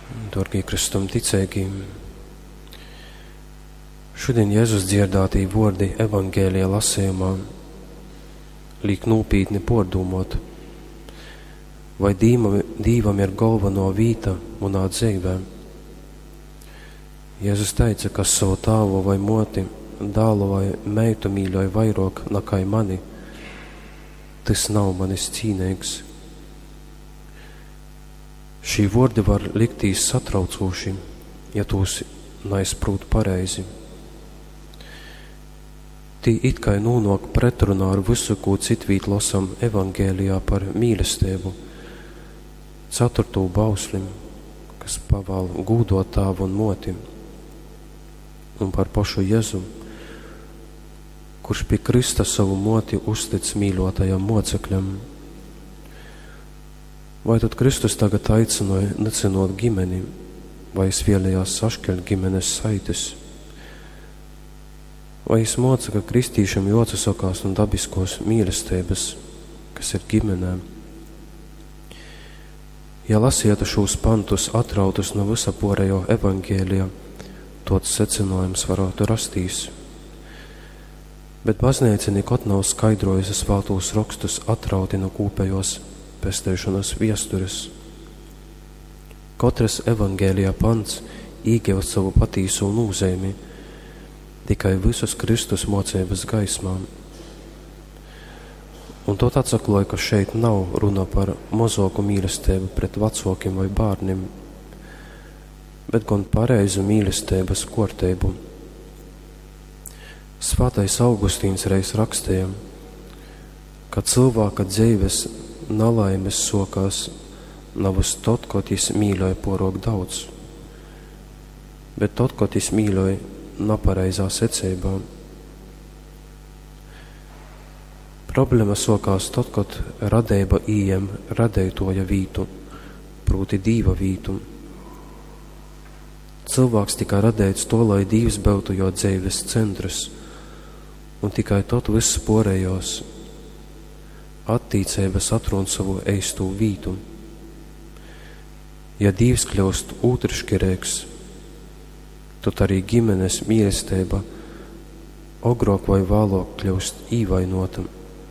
Dārgie Kristum ticēgie, šodien Jēzus dziedātī vārdi evangēlijā lasījumā liek nūpītni pordūmot, vai Dīvam ir galveno vīta munā dzīvē. Jēzus teica, kas savu tāvu vai moti, dālu vai meitu mīļoja vairāk nakai mani, tas nav manis cīnīgs. Šī vārdi var liktīs satraucoši, ja tūs neizprūt pareizi. Tī it kā nūnok pretrunā ar visu, ko citvīt losam evangēlijā par mīlestību, 4. bauslim, kas pavēl gūdot tāvu un moti, un par pašu Jēzu, kurš pie Krista savu moti uztic mīļotajam mocekļam. Vai tad Kristus tagad aicināja necinot ģimeni, vai es vēlējās sašķelt ģimenes saites? Vai es mocu, ka kristīšam jāatsakās no dabiskos mīlestības, kas ir ģimenē? Ja lasītu šos pantus atrautus no visa porējo evangēlijā, tots secinājums varētu rastīs. Bet baznīca nekot nav skaidrojusi svētos rakstus atrauti no kopējos pestēšanas viesturis. Katrs evangēlijā pants īgeva savu patīso nozīmi tikai visus Kristus mocības gaismā. Un to atsakloja, ka šeit nav runa par mazāku mīlestību pret vecākiem vai bērniem, bet gan pareizu mīlestības kārtību. Svētais Augustīns reiz rakstīja, ka cilvēka dzīves nalaimes sokās navus tot, kot jis mīļoja porok daudz, bet tot, kot jis mīļoja napareizā secībā. Problēma sokās tot, kot radeiba ījem radeitoja vītu, prūti Dīva vītu. Cilvēks tika radeits to, lai Dīvs būtu jo dzīves centrs, un tikai tot viss porējos attīcības atrun savu eistu vītu. Ja Dīvs kļūst ūtrišķirēks, tad arī ģimenes mīlestība ogrok vai vēlāk kļūst īvainota.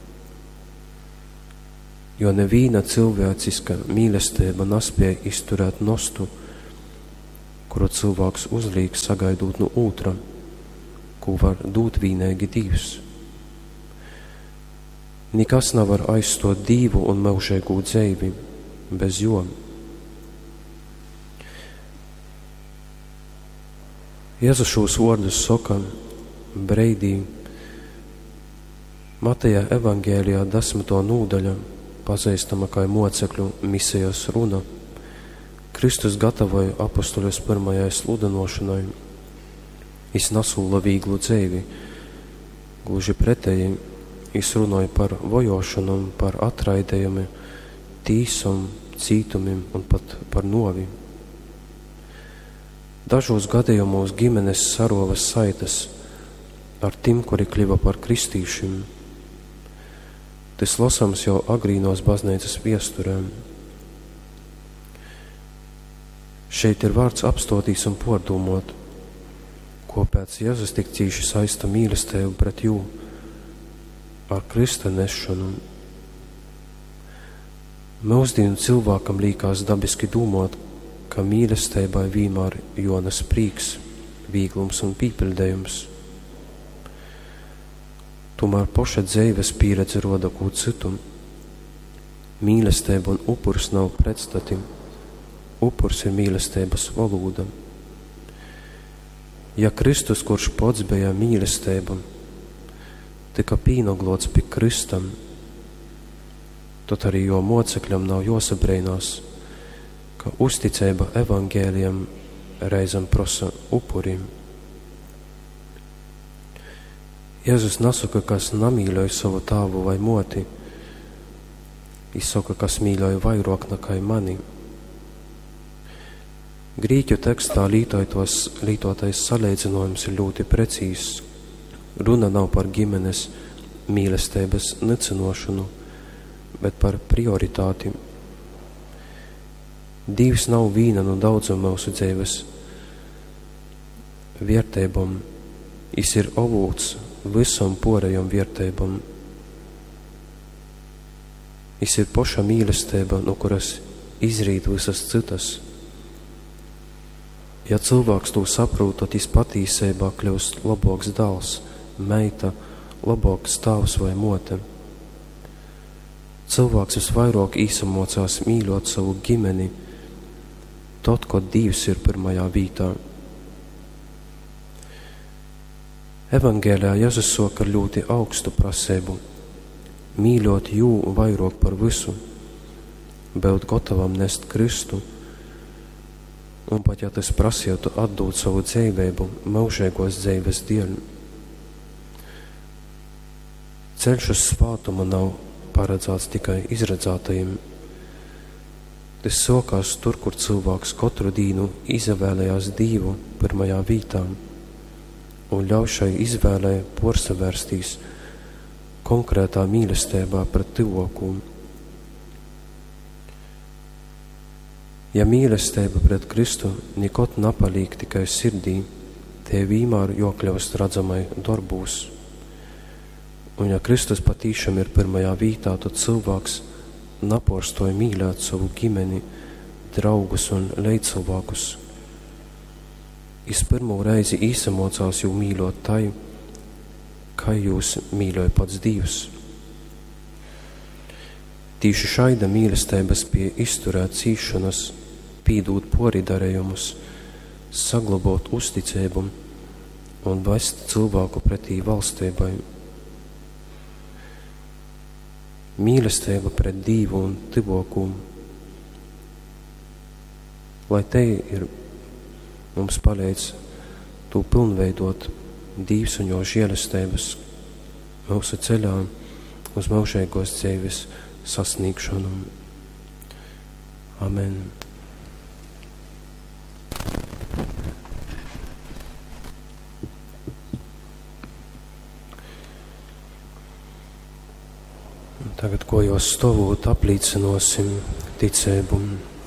Jo nevīna cilvēciska mīlestība nespēja izturēt nostu, kuru cilvēks uzlīk sagaidot no otra, ko var dot vīnēgi Dīvs. Nekas nevar aizstot Dīvu un mūžīgu dzīvi bez jo. Jēzus šos vārdus saka breidī Mateja evangēlijā 10. nodaļa, pazīstama kā mocekļu misijas runa. Kristus gatavoja apostoļus pirmajai sludinošanai. Viņš nasūla vieglu dzīvi, gluži pretēji. Viņš runāja par vojošanu, par atraidējumu, tīsum, cītumiem un pat par novi. Dažos gadījumos ģimenes sarovas saites ar tiem, kuri kļuva par kristīšiem. Tas lasāms jau agrīnos baznīcas viesturēm. Šeit ir vārds apstotīs un pordūmot, kopēc Jēzus tik cīši saista mīlestību pret jū ar Krista nešanu. Mūsdienu cilvēkam līkās dabiski domāt, ka mīlestībai vienmēr jonas prīks, vīglums un pīpildējums. Tomēr poša dzīves pieredze roda ko citu. Mīlestība un upurs nav pretstati. Upurs ir mīlestības valoda. Ja Kristus, kurš pats bija mīlestība, tika pīnoglots pie Kristam, tad arī jo mocekļam nav jāsabreinās, ka uzticība evangēlijam reizam prasa upuriem. Jēzus nesaka, kas namīļoja savu tāvu vai moti, viņš saka, kas mīļoja vairāk nakai mani. Grīķu tekstā lītotais salīdzinājums ir ļoti precīzs. Runa nav par ģimenes mīlestības necinošanu, bet par prioritāti. Dievs nav vīna no daudzuma mūsu dzīves vērtībām. Jis ir avots visam pārējām vērtībām. Jis ir paša mīlestība, no kuras izrīt visas citas. Ja cilvēks to saprot, tad jis patīsībā kļūst labāks dēls, meita, labāks tēvs vai mote. Cilvēks visvairāk īsamocās mīļot savu ģimeni, tad, kad Dievs ir pirmajā vietā. Evangēlijā Jēzus saka ar ļoti augstu prasību, mīļot jū vairāk par visu, būt gatavam nest Kristu, un pat ja tas prasītu atdot savu dzīvību mūžīgos dzīves dēļ. Ceļš uz svātumu nav paredzēts tikai izredzētajiem. Tas sākās tur, kur cilvēks katru dienu izvēlējās Dievu pirmajā vietā un ļauj šai izvēlē porsavērsties konkrētā mīlestībā pret tuvāko. Ja mīlestība pret Kristu nekad nepaliek tikai sirdī, tie vienmēr jākļūst redzamai darbos. Un ja Kristus patīšām ir pirmajā vietā, tad cilvēks nepārstoja mīlēt savu ģimeni, draugus un līdzcilvēkus. Jis pirmo reizi īsamocās jū mīļot tai, kā jūs mīļoja pats Dievs. Tīši šaida mīlestības pie izturēt cīšanas, pīdūt poridarējumus, saglabāt uzticību un vest cilvēku pretī valstībai. Mīlestība pret Dievu un tuvāko, lai te ir mums palīdz to pilnveidot Dievs un jo žēlastības mūsu ceļā uz mūžīgos dzīves sasniegšanu. Amen. Tagad, ko jau stāvot, apliecinosim ticību.